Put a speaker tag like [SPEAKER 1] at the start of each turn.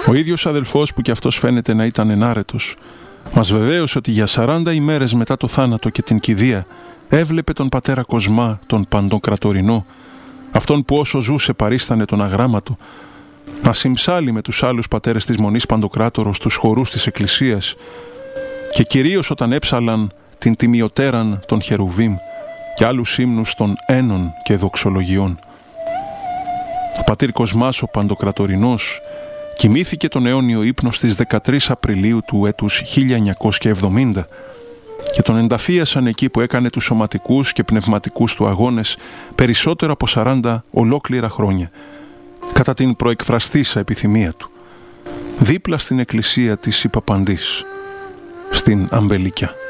[SPEAKER 1] Ο ίδιος αδελφός, που κι αυτός φαίνεται να ήταν ενάρετος, μας βεβαίωσε ότι για 40 ημέρες μετά το θάνατο και την κηδεία έβλεπε τον πατέρα Κοσμά, τον Παντοκρατορινό, αυτόν που όσο ζούσε παρίστανε τον αγράμματο, να συμψάλει με τους άλλους πατέρες της Μονής Παντοκράτορος στους χορούς της Εκκλησίας και κυρίως όταν έψαλαν την τιμιωτέραν των Χερουβίμ και άλλους ύμνους των ένων και δοξολογιών. Ο πατήρ Κοσμάς ο Παντοκρατορινός κοιμήθηκε τον αιώνιο ύπνο στις 13 Απριλίου του έτους 1970 και τον ενταφίασαν εκεί που έκανε τους σωματικούς και πνευματικούς του αγώνες περισσότερο από 40 ολόκληρα χρόνια, κατά την προεκφραστήσα επιθυμία του, δίπλα στην εκκλησία της Ιπαπαντής, στην Αμπελικιά.